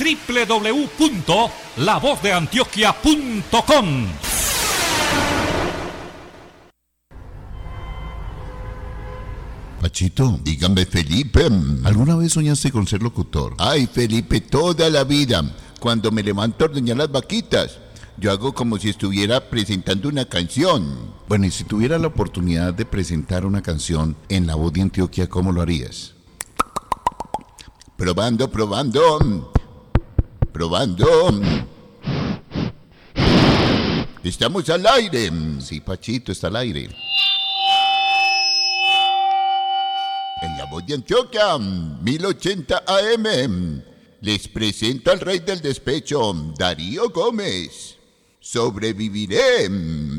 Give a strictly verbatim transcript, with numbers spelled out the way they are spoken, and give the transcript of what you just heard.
doble u doble u doble u punto la voz de antioquia punto com. Pachito, dígame, Felipe, ¿alguna vez soñaste con ser locutor? Ay, Felipe, toda la vida. Cuando me levanto a ordeñar las vaquitas, yo hago como si estuviera presentando una canción. Bueno, y si tuviera la oportunidad de presentar una canción en La Voz de Antioquia, ¿cómo lo harías? Probando, probando. Probando. Estamos al aire. Sí, Pachito, está al aire. En La Voz de Antioquia, mil ochenta A M, les presento al rey del despecho, Darío Gómez. Sobreviviré.